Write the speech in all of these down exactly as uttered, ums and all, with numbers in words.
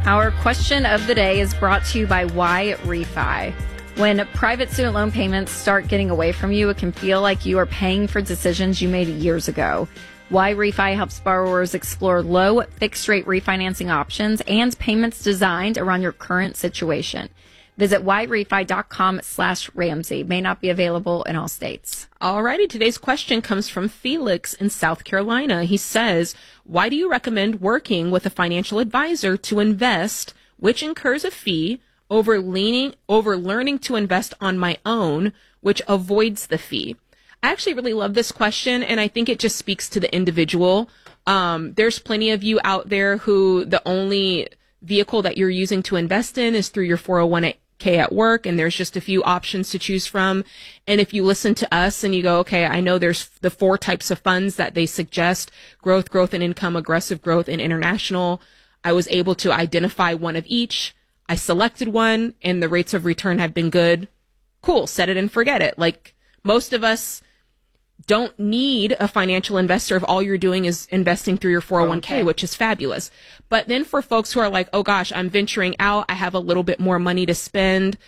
Our question of the day is brought to you by Y-Refi. When private student loan payments start getting away from you, it can feel like you are paying for decisions you made years ago. Y-Refi helps borrowers explore low fixed-rate refinancing options and payments designed around your current situation. Visit yrefi.com slash Ramsey. May not be available in all states. Alrighty, today's question comes from Felix in South Carolina. He says, why do you recommend working with a financial advisor to invest, which incurs a fee, over leaning, over learning to invest on my own, which avoids the fee? I actually really love this question, and I think it just speaks to the individual. Um, there's plenty of you out there who the only vehicle that you're using to invest in is through your four oh one k at work, and there's just a few options to choose from. And if you listen to us and you go, okay, I know there's the four types of funds that they suggest: growth, growth and income, aggressive growth, and international. I was able to identify one of each. I selected one, and the rates of return have been good. Cool, set it and forget it. Like, most of us don't need a financial investor if all you're doing is investing through your four oh one k, okay, which is fabulous. But then for folks who are like, oh gosh, I'm venturing out, I have a little bit more money to spend,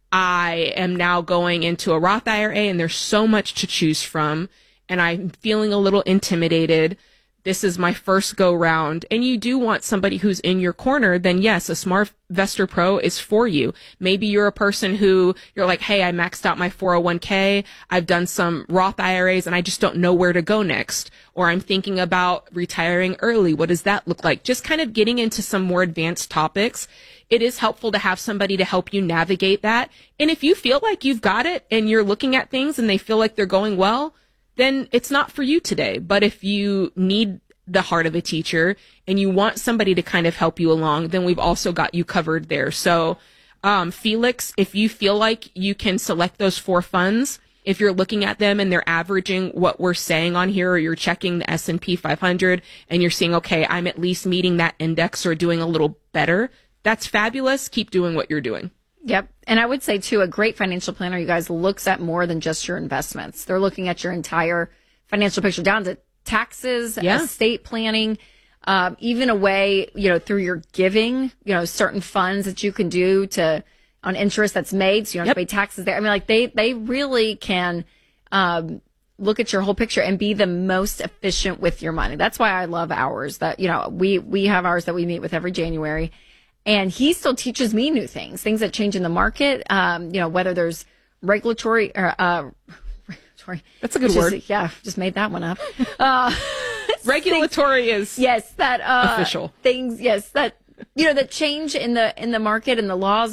I am now going into a Roth I R A, and there's so much to choose from, and I'm feeling a little intimidated. This is my first go round, and you do want somebody who's in your corner, then yes, a SmartVestor Pro is for you. Maybe you're a person who you're like, hey, I maxed out my four oh one k. I've done some Roth I R As and I just don't know where to go next. Or I'm thinking about retiring early. What does that look like? Just kind of getting into some more advanced topics. It is helpful to have somebody to help you navigate that. And if you feel like you've got it and you're looking at things and they feel like they're going well, then it's not for you today. But if you need the heart of a teacher and you want somebody to kind of help you along, then we've also got you covered there. So, um, Felix, if you feel like you can select those four funds, if you're looking at them and they're averaging what we're saying on here, or you're checking the S and P five hundred and you're seeing, okay, I'm at least meeting that index or doing a little better, that's fabulous. Keep doing what you're doing. Yep. And I would say, too, a great financial planner, you guys, looks at more than just your investments. They're looking at your entire financial picture, down to taxes, yeah, estate planning, um, even a way, you know, through your giving, you know, certain funds that you can do to on interest that's made, so you don't yep. have to pay taxes there. I mean, like they they really can um, look at your whole picture and be the most efficient with your money. That's why I love ours. That, you know, we we have ours that we meet with every January. And he still teaches me new things, things that change in the market, um, you know, whether there's regulatory or, uh, regulatory. That's a good word. Is, yeah, just made that one up. Uh, regulatory things, is yes, that, uh, official things. Yes, that, you know, that change in the, in the market and the laws